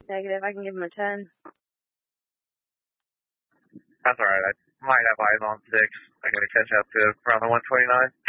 Negative. I can give him a 10. That's alright. I might have eyes on 6. I'm going to catch up to around the 129.